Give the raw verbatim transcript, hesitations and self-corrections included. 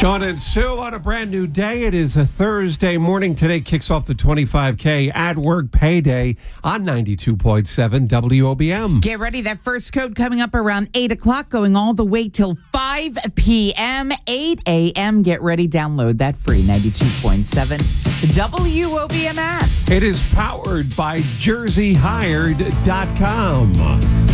Sean and Sue on a brand new day. It is a Thursday morning. Today kicks off the twenty-five K at work payday on ninety-two point seven W O B M. Get ready. That first code coming up around eight o'clock, going all the way till five p.m., eight a.m. Get ready. Download that free ninety-two point seven W O B M app. It is powered by Jersey Hired dot com.